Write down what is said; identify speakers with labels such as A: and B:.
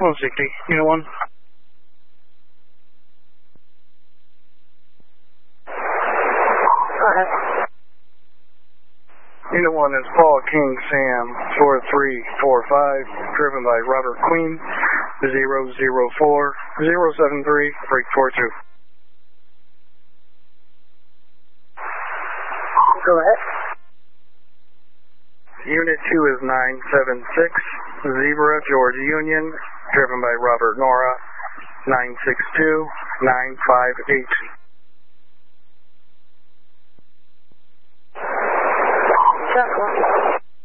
A: 160, Unit 1.
B: Go ahead.
A: Unit 1 is Paul King Sam 4345, driven by Robert Queen, 004073, break 42.
B: Go ahead.
A: Unit 2 is 976, Zebra, Georgia Union, driven by Robert Nora, 962-958.